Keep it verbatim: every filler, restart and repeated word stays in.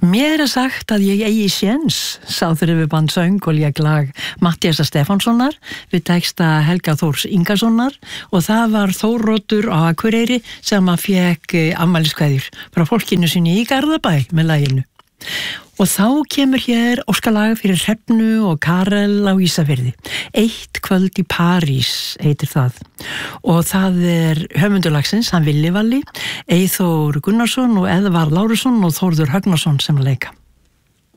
Mér er sagt að ég eigi séns, sá þrifuband söng og lék lag Matthíasar Stefánssonar við texta Helga Þórs Ingasonar og það var Þóroddur á Akureyri sem að fékk afmæliskveðjur frá fólkinu sinni í Garðabæ með laginu. Og þá kemur hér óskalag fyrir Hrefnu og Karel á Ísafirði. Eitt kvöld í París heitir það. Og það er höfundulagsins, hann Villi Valli, Eyþór Gunnarsson og Eðvarð Lárusson og Þórður Högnason sem að leika.